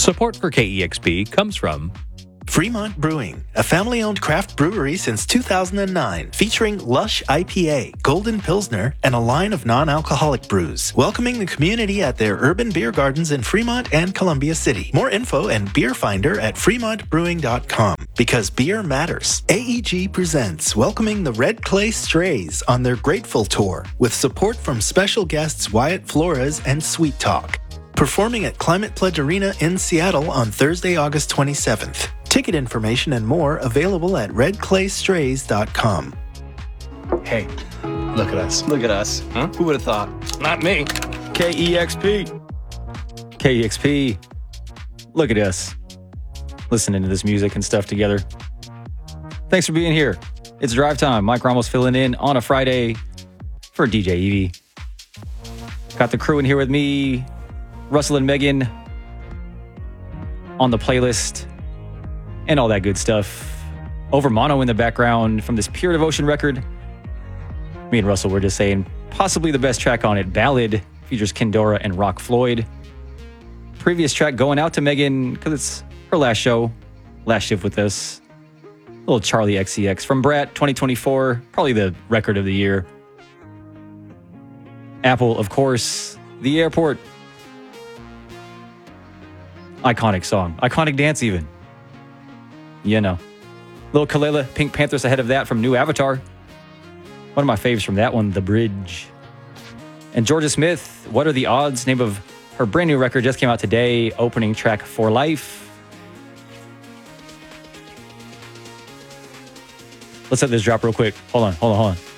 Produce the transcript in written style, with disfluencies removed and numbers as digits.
Support for KEXP comes from Fremont Brewing, a family-owned craft brewery since 2009, featuring Lush IPA, Golden Pilsner, and a line of non-alcoholic brews, welcoming the community at their urban beer gardens in Fremont and Columbia City. More info and beer finder at fremontbrewing.com, because beer matters. AEG presents welcoming the Red Clay Strays on their Grateful Tour, with support from special guests Wyatt Flores and Sweet Talk, performing at Climate Pledge Arena in Seattle on Thursday, August 27th. Ticket information and more available at redclaystrays.com. Hey, look at us. Look at us. Huh? Who would have thought? Not me. KEXP. KEXP. Look at us. Listening to this music and stuff together. Thanks for being here. It's drive time. Mike Ramos filling in on a Friday for DJ Evie. Got the crew in here with me. Russell and Megan on the playlist and all that good stuff. Over mono in the background from this Pure Devotion record. Me and Russell were just saying possibly the best track on it. Ballad features Kendora and Rock Floyd. Previous track going out to Megan because it's her last show, last shift with us. Little Charlie XCX from Brat 2024, probably the record of the year. Apple, of course. The Airport. Iconic song. Iconic dance even. You know. Lil Kalela, Pink Panthers ahead of that from New Avatar. One of my faves from that one, The Bridge. And Georgia Smith, What Are the Odds? Name of her brand new record just came out today. Opening track, For Life. Let's let this drop real quick. Hold on.